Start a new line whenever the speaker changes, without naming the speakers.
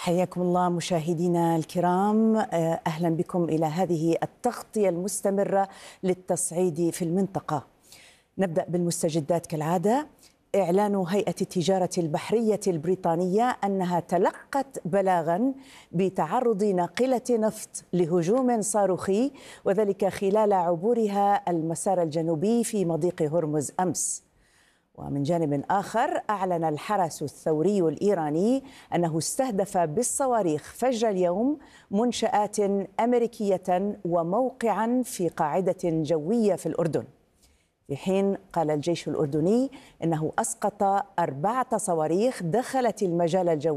حياكم الله مشاهدينا الكرام، أهلا بكم إلى هذه التغطية المستمرة للتصعيد في المنطقة. نبدأ بالمستجدات كالعادة. إعلان هيئة التجارة البحرية البريطانية أنها تلقت بلاغا بتعرض ناقلة نفط لهجوم صاروخي، وذلك خلال عبورها المسار الجنوبي في مضيق هرمز أمس. ومن جانب آخر، أعلن الحرس الثوري الإيراني أنه استهدف بالصواريخ فجر اليوم منشآت أمريكية وموقعا في قاعدة جوية في الأردن، في حين قال الجيش الأردني أنه أسقط 4 صواريخ دخلت المجال الجوي